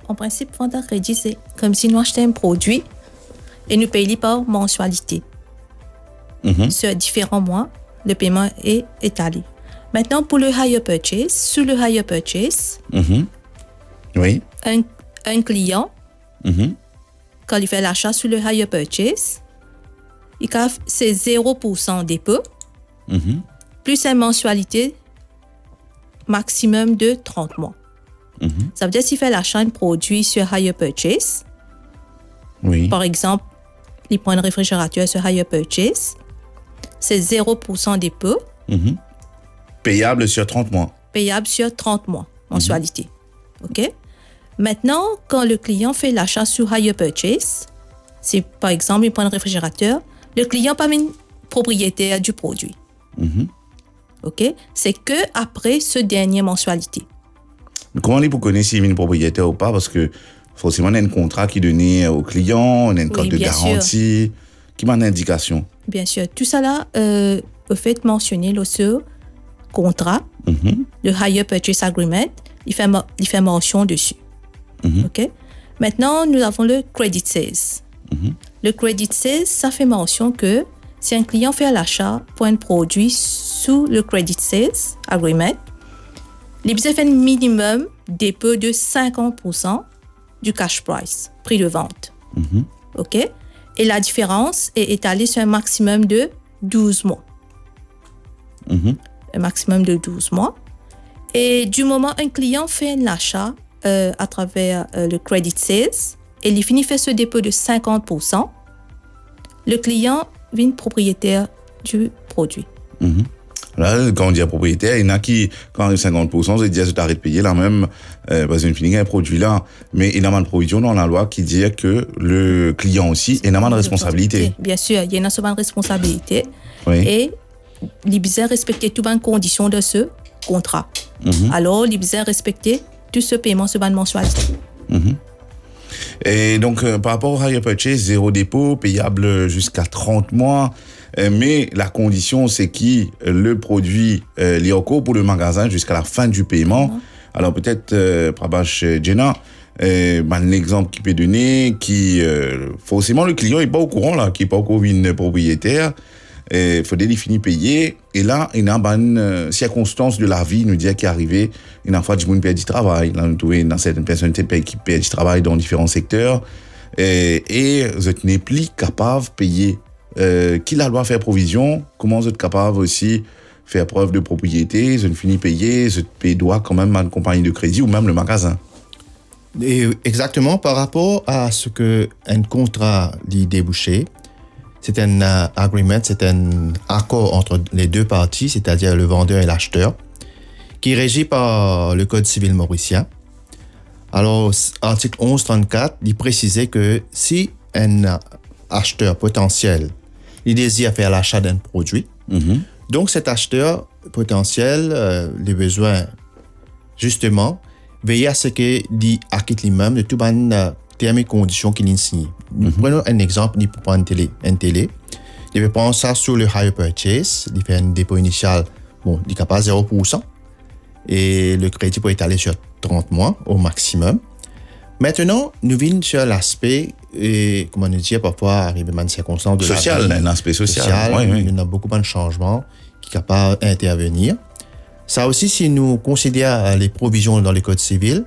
en principe, vente à crédit, c'est comme si nous achetions un produit et nous payons par mensualité. Sur différents mois, le paiement est étalé. Maintenant, pour le hire purchase, sous le hire purchase, Oui. un client, quand il fait l'achat sur le hire purchase, c'est 0% dépôt, plus une mensualité maximum de 30 mois. Ça veut dire s'il fait l'achat d'un produit sur hire purchase, par exemple, il prend un réfrigérateur sur hire purchase, c'est 0% dépôt. Payable sur 30 mois. Payable sur 30 mois, mensualité. OK? Maintenant, quand le client fait l'achat sur hire purchase, c'est par exemple, il prend un réfrigérateur, le client n'est pas même propriétaire du produit. OK? C'est que après ce dernier mensualité. Comment vous connaissez s'il est propriétaire ou pas? Parce que forcément, il y a un contrat qui est donné au client, on a une carte de garantie, qui m'a une indication. Bien sûr. Tout ça là, au fait mentionner ce contrat, le Hire Purchase Agreement, il fait mention dessus. OK? Maintenant, nous avons le Credit Sales. Le Credit Sales, ça fait mention que si un client fait l'achat pour un produit sous le Credit Sales Agreement, il besoin fait un minimum dépôt de 50% du cash price, prix de vente. OK? Et la différence est étalée sur un maximum de 12 mois. Un maximum de 12 mois. Et du moment où un client fait un achat à travers le Credit Sales et il finit faire ce dépôt de 50%, le client devient propriétaire du produit. Là, quand on dit propriétaire, il y en a qui, quand on a 50%, ils disent que tu arrêtes de payer là même, parce qu'il finit un produit là. Mais il y a une provision dans la loi qui dit que le client aussi a une responsabilité. Bien sûr, il y a une responsabilité. Et il doit respecter toutes les conditions de ce contrat. Alors, il doit respecter tout ce paiement sur une mensualité. Et donc, par rapport au hire purchase, 0 dépôt, payable jusqu'à 30 mois. Mais la condition, c'est que le produit est encore pour le magasin jusqu'à la fin du paiement. Alors peut-être, Prabhash Jenna, l'exemple qu'il peut donner, forcément le client n'est pas au courant, là, qui n'est pas encore une propriétaire. Il faut définir payer. Et là, il y a une circonstance de la vie, nous dit, qui est arrivée. Il y a une fois, du monde perd du travail. Là, nous trouvons dans certaines personnes qui perdent du travail dans différents secteurs. Et vous n'êtes plus capable de payer. Qui la loi fait provision, comment vous êtes capable aussi faire preuve de propriété, vous finissez payer, vous payez droit quand même à une compagnie de crédit ou même le magasin. Et exactement, par rapport à ce que un contrat dit débouché, c'est un agreement, c'est un accord entre les deux parties, c'est-à-dire le vendeur et l'acheteur, qui est régi par le Code civil mauricien. Alors, article 1134, il précisait que si un acheteur potentiel il désire faire l'achat d'un produit, donc cet acheteur potentiel a besoin justement veiller à ce qu'il acquitte lui-même de toutes les termes et conditions qu'il a signé. Prenons un exemple, il peut prendre une télé. Il peut prendre ça sur le hire purchase, il fait un dépôt initial, bon, il est capable de 0%, et le crédit peut étaler sur 30 mois au maximum. Maintenant, nous venons sur l'aspect, comment on dit, parfois arriver dans une circonstance de social, un aspect social. Oui. Il y a beaucoup de changements qui sont capables d'intervenir. Ça aussi, si nous considérons les provisions dans le Code civil,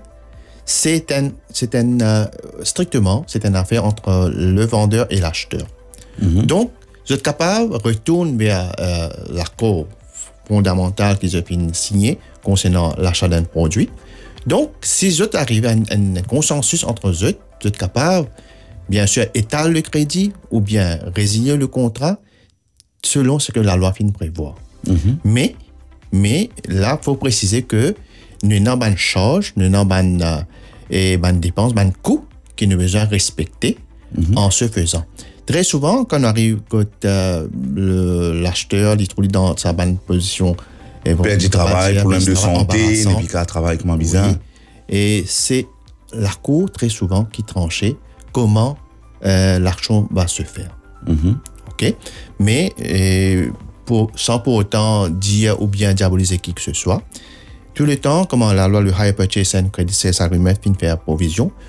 strictement, c'est une affaire entre le vendeur et l'acheteur. Donc, vous êtes capable de retourner vers l'accord fondamental qu'ils ont signé concernant l'achat d'un produit. Donc, si vous arrivez à un consensus entre eux, vous êtes capable, bien sûr, étaler le crédit ou bien résilier le contrat selon ce que la loi fin prévoit. Mais là, il faut préciser que nous n'avons pas de charge, nous n'avons pas de dépenses, pas de coûts qui nous besoin respecter en ce faisant. Très souvent, quand on arrive, l'acheteur il trouve dans sa bonne position, perte du travail, problème de santé, et puis qu'à travail comment bizarre. Et c'est la cour très souvent qui tranchait comment l'argent va se faire. OK? Mais sans pour autant dire ou bien diaboliser qui que ce soit, tout le temps, comment la loi, le Hire Purchase and Credit Sales Agreement fin faire provision